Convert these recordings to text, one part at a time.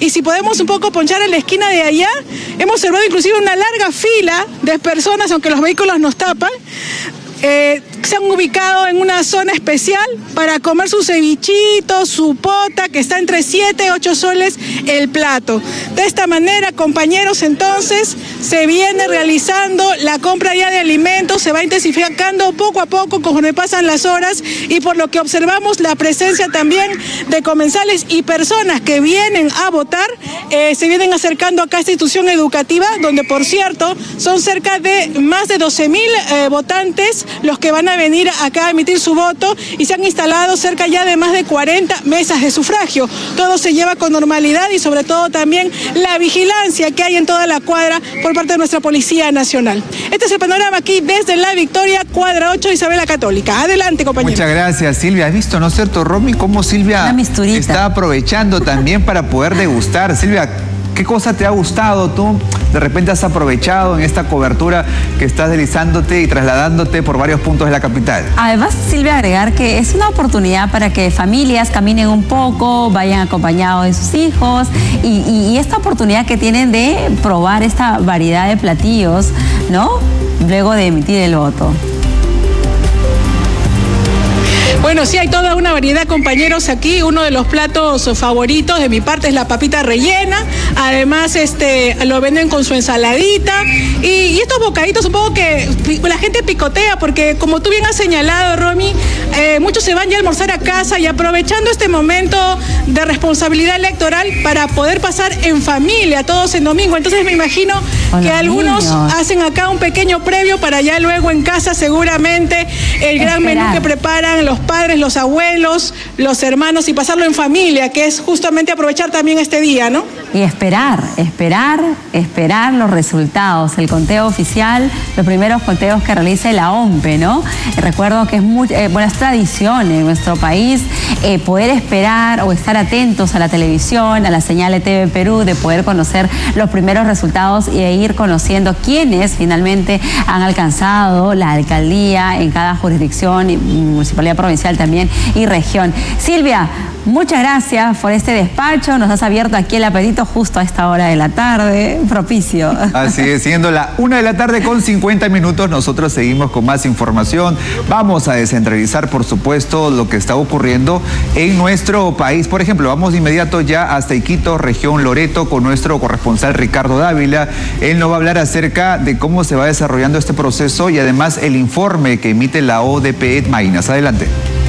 y si podemos un poco ponchar en la esquina de allá, hemos observado inclusive una larga fila de personas, aunque los vehículos nos tapan, se han ubicado en una zona especial para comer su cevichito, su pota, que está entre 7 y 8 soles el plato. De esta manera, compañeros, entonces, se viene realizando la compra ya de alimentos, se va intensificando poco a poco conforme pasan las horas, y por lo que observamos la presencia también de comensales y personas que vienen a votar, se vienen acercando acá a esta institución educativa, donde, por cierto, son cerca de más de 12.000 votantes los que van a venir acá a emitir su voto, y se han instalado cerca ya de más de 40 mesas de sufragio. Todo se lleva con normalidad y sobre todo también la vigilancia que hay en toda la cuadra por parte de nuestra Policía Nacional. Este es el panorama aquí desde La Victoria, cuadra 8, Isabel la Católica. Adelante, compañero. Muchas gracias, Silvia. ¿Has visto, no es cierto, Romy, cómo Silvia está aprovechando también para poder degustar? Silvia, ¿qué cosa te ha gustado tú? De repente has aprovechado en esta cobertura que estás deslizándote y trasladándote por varios puntos de la capital. Además, Silvia, agregar que es una oportunidad para que familias caminen un poco, vayan acompañados de sus hijos, y esta oportunidad que tienen de probar esta variedad de platillos, ¿no? Luego de emitir el voto. Bueno, sí, hay toda una variedad, compañeros, aquí. Uno de los platos favoritos de mi parte es la papita rellena. Además, lo venden con su ensaladita. Y estos bocaditos un poco que la gente picotea, porque como tú bien has señalado, Romy, muchos se van ya a almorzar a casa y aprovechando este momento de responsabilidad electoral para poder pasar en familia, todos en domingo. Entonces me imagino que algunos hacen acá un pequeño previo para ya luego en casa seguramente el gran menú que preparan los padres, los abuelos, los hermanos, y pasarlo en familia, que es justamente aprovechar también este día, ¿no? Y esperar los resultados, el conteo oficial, los primeros conteos que realice la OMPE, ¿no? Recuerdo que es tradición en nuestro país poder esperar o estar atentos a la televisión, a la señal de TV Perú, de poder conocer los primeros resultados y de ir conociendo quiénes finalmente han alcanzado la alcaldía en cada jurisdicción, y municipalidad provincial también y región. Silvia, muchas gracias por este despacho. Nos has abierto aquí el apetito justo a esta hora de la tarde, propicio. Así es, siendo la 1 de la tarde con 50 minutos, nosotros seguimos con más información. Vamos a descentralizar, por supuesto, lo que está ocurriendo en nuestro país. Por ejemplo, vamos de inmediato ya hasta Iquitos, región Loreto, con nuestro corresponsal Ricardo Dávila. Él nos va a hablar acerca de cómo se va desarrollando este proceso y además el informe que emite la ODP Maynas. Adelante.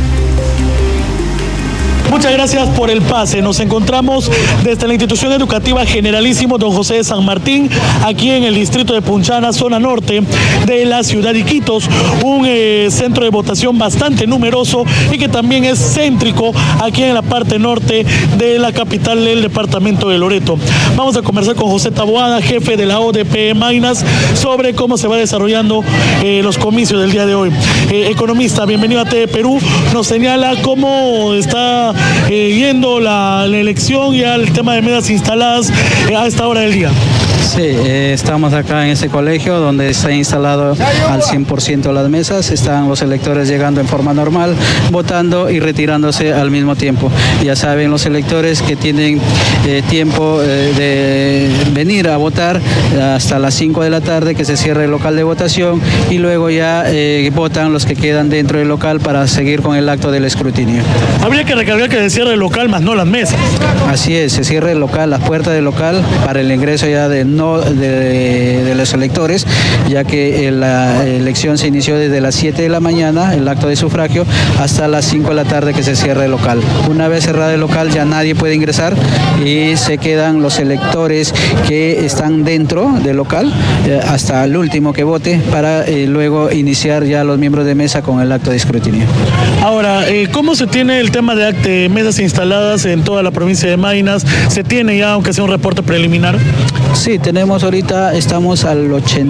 Muchas gracias por el pase. Nos encontramos desde la institución educativa Generalísimo Don José de San Martín, aquí en el distrito de Punchana, zona norte de la ciudad de Iquitos, un centro de votación bastante numeroso y que también es céntrico aquí en la parte norte de la capital del departamento de Loreto. Vamos a conversar con José Taboada, jefe de la ODP Maynas, sobre cómo se va desarrollando los comicios del día de hoy. Economista, bienvenido a TV Perú. Nos señala cómo está yendo la elección y el tema de mesas instaladas a esta hora del día. Sí, estamos acá en ese colegio donde está instalado al 100% las mesas. Están los electores llegando en forma normal, votando y retirándose al mismo tiempo. Ya saben los electores que tienen tiempo de venir a votar hasta las 5 de la tarde, que se cierra el local de votación, y luego ya votan los que quedan dentro del local para seguir con el acto del escrutinio. Habría que recalcar que se cierra el local, más no las mesas. Así es, se cierra el local, las puertas del local para el ingreso ya de los electores, ya que la elección se inició desde las 7 de la mañana, el acto de sufragio, hasta las 5 de la tarde que se cierra el local. Una vez cerrado el local ya nadie puede ingresar y se quedan los electores que están dentro del local hasta el último que vote, para luego iniciar ya los miembros de mesa con el acto de escrutinio. Ahora, ¿cómo se tiene el tema de mesas instaladas en toda la provincia de Maynas? ¿Se tiene ya, aunque sea un reporte preliminar? Sí, tenemos ahorita, estamos al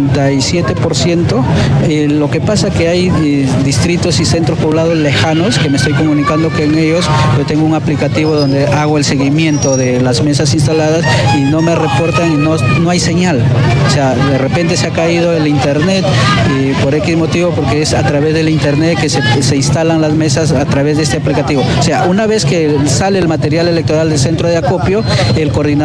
87%. Lo que pasa que hay distritos y centros poblados lejanos, que me estoy comunicando que en ellos yo tengo un aplicativo donde hago el seguimiento de las mesas instaladas y no me reportan y no hay señal. O sea, de repente se ha caído el internet y por X motivo, porque es a través del internet que se instalan las mesas a través de este aplicativo. O sea, una vez que sale el material electoral del centro de acopio, el coordinador